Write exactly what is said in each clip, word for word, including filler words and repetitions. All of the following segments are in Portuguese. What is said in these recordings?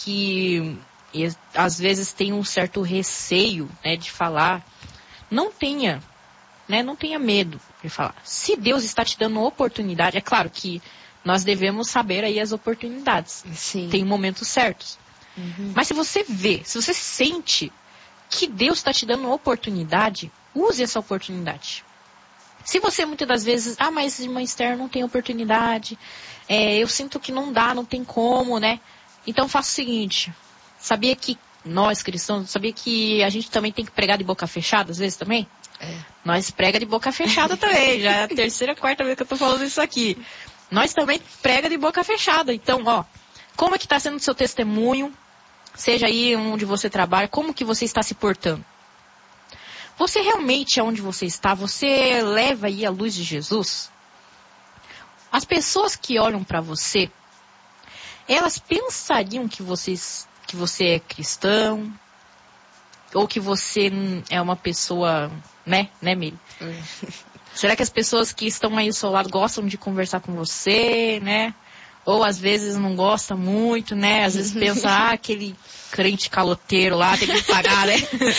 que e, às vezes tem um certo receio, né, de falar, não tenha, né, não tenha medo de falar. Se Deus está te dando uma oportunidade, é claro que nós devemos saber aí as oportunidades. Sim. Tem momentos certos. Uhum. Mas se você vê, se você sente que Deus está te dando uma oportunidade, use essa oportunidade. Se você muitas das vezes, ah, mas irmã Esther não tem oportunidade, é, eu sinto que não dá, não tem como, né? Então faça o seguinte, sabia que nós cristãos, sabia que a gente também tem que pregar de boca fechada às vezes também? É. Nós prega de boca fechada também, já é a terceira, quarta vez que eu tô falando isso aqui. Nós também prega de boca fechada. Então, ó, como é que está sendo o seu testemunho? Seja aí onde você trabalha, como que você está se portando? Você realmente, onde você está, você leva aí a luz de Jesus? As pessoas que olham para você, elas pensariam que, vocês, que você é cristão? Ou que você é uma pessoa, né, né, Miri? Hum. Será que as pessoas que estão aí ao seu lado gostam de conversar com você, né? Ou às vezes não gostam muito, né? Às vezes pensa, ah, aquele crente caloteiro lá, tem que pagar, né?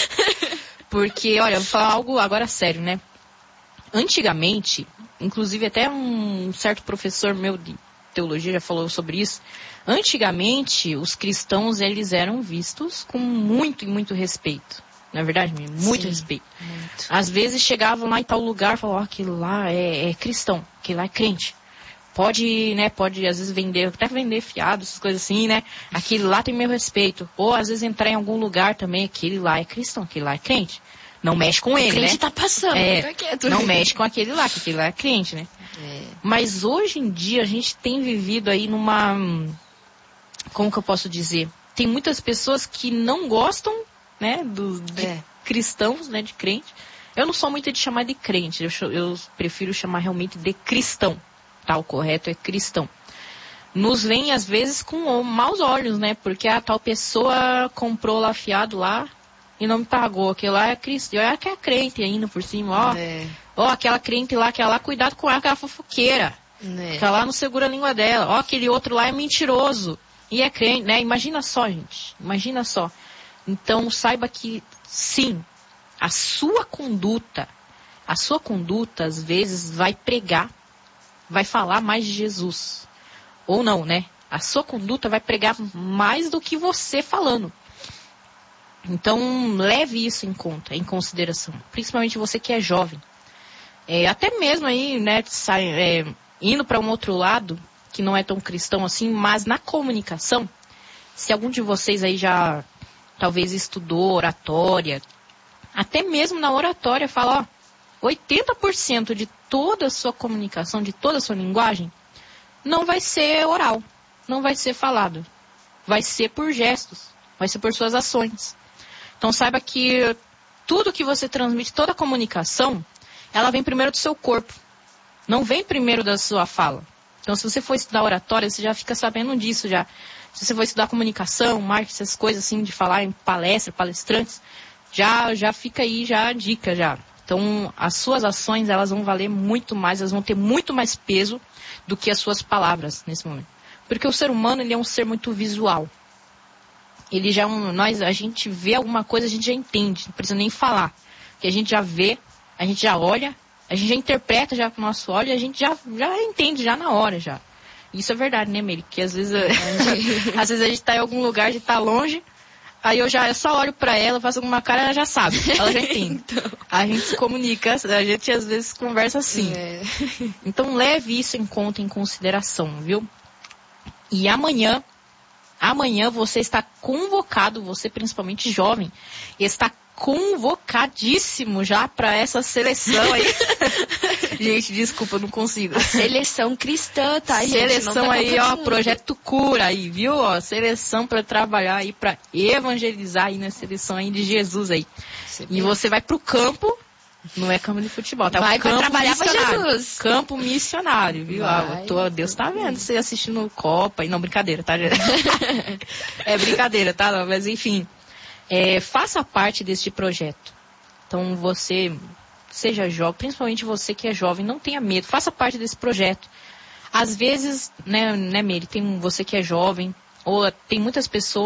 Porque, olha, eu vou falar algo agora sério, né? Antigamente, inclusive até um certo professor meu de teologia já falou sobre isso. Antigamente, os cristãos, eles eram vistos com muito e muito respeito. Não é verdade, menino? Muito Sim, respeito. muito. Às vezes chegavam lá em tal lugar e falavam, ó, aquilo lá é, é cristão, aquilo lá é crente. Pode, né, pode às vezes vender, até vender fiado, essas coisas assim, né? Aquele lá tem meu respeito. Ou às vezes entrar em algum lugar também, aquele lá é cristão, aquele lá é crente. Não mexe com ele, o crente né? tá passando, é, fica quieto. Não mexe com aquele lá, que aquele lá é crente, né? É. Mas hoje em dia a gente tem vivido aí numa... Como que eu posso dizer? Tem muitas pessoas que não gostam, né, do, de É. cristãos, né, de crente. Eu não sou muito de chamar de crente, eu, eu prefiro chamar realmente de cristão. Tá, o correto é cristão. Nos vem às vezes com maus olhos, né? Porque a tal pessoa comprou lá fiado lá e não me pagou. Aquele lá é cristão. Olha que é crente ainda por cima, ó. É. Ó, aquela crente lá, aquela lá, cuidado com ela, aquela fofoqueira. É. Aquela lá não segura a língua dela. Ó, aquele outro lá é mentiroso. E é crente, né? Imagina só, gente. Imagina só. Então, saiba que, sim, a sua conduta, a sua conduta, às vezes, vai pregar, vai falar mais de Jesus. Ou não, né? A sua conduta vai pregar mais do que você falando. Então, leve isso em conta, em consideração. Principalmente você que é jovem. É, até mesmo aí, né, sai, é, indo para um outro lado, que não é tão cristão assim, mas na comunicação, se algum de vocês aí já talvez estudou oratória, até mesmo na oratória fala, ó, oitenta por cento de toda a sua comunicação, de toda a sua linguagem, não vai ser oral, não vai ser falado. Vai ser por gestos, vai ser por suas ações. Então saiba que tudo que você transmite, toda a comunicação, ela vem primeiro do seu corpo. Não vem primeiro da sua fala. Então se você for estudar oratória, você já fica sabendo disso já. Se você for estudar comunicação, marketing, essas coisas assim, de falar em palestra, palestrantes, já, já fica aí já a dica já. Então as suas ações, elas vão valer muito mais, elas vão ter muito mais peso do que as suas palavras nesse momento. Porque o ser humano, ele é um ser muito visual. Ele já, nós, a gente vê alguma coisa, a gente já entende, não precisa nem falar. Porque a gente já vê, a gente já olha, a gente já interpreta já com o nosso olho, e a gente já, já entende já na hora já. Isso é verdade, né, Mary? Que às vezes, às vezes a gente tá em algum lugar, a gente tá longe, aí eu já eu só olho pra ela, faço alguma cara, ela já sabe, ela já entende. Então... A gente se comunica, a gente às vezes conversa assim. É. Então leve isso em conta, em consideração, viu? E amanhã, amanhã você está convocado, você principalmente jovem, está convocadíssimo já para essa seleção aí. Gente, desculpa, eu não consigo. A seleção cristã, tá, gente? Seleção não tá aí, ó, projeto cura aí, viu? Ó, seleção para trabalhar aí, para evangelizar aí na seleção aí de Jesus aí. Você e você vai pro campo, não é campo de futebol, tá? Vai, campo vai trabalhar para Jesus. Campo missionário, viu? Ah, tô, Deus tá vendo você assistindo Copa e não, brincadeira, tá? É brincadeira, tá? Não, mas enfim. É, faça parte deste projeto. Então você, seja jovem, principalmente você que é jovem, não tenha medo, faça parte desse projeto. Às vezes, né, né, Mary, tem você que é jovem, ou tem muitas pessoas